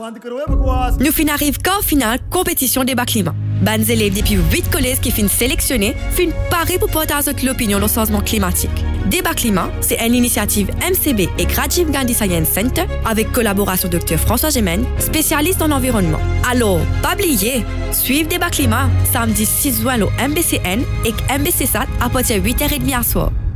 Nous fin arrive qu'au final, compétition débat climat. Ban élèves depuis 8 collèges qui finissent sélectionnés, fin pari pour partager l'opinion au changement climatique. Débat climat, c'est une initiative MCB et Rajiv Gandhi Science Center avec collaboration Dr François Gemène, spécialiste en environnement. Alors, pas oublier, suivez Débat climat samedi 6 juin au MBCN et MBC SAT à partir de 8h30 à soir.